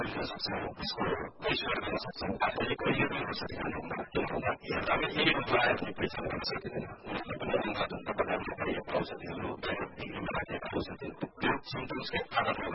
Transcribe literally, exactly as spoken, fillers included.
दिन सक्छौँ, त्यसको परिष्कार गर्न सक्छौँ, आफूले कहिले गर्न सकिँदैन हुँदा हेर्दामै यही उपाय पनि पहिचान गर्न सकिँदैन। उसले पनि अन्धाधुन्द प्रकारले गरिएका औषधिहरू, डिग्रीमा राखेका औषधिहरू, त्यो सिम्टम्सकै आधारमा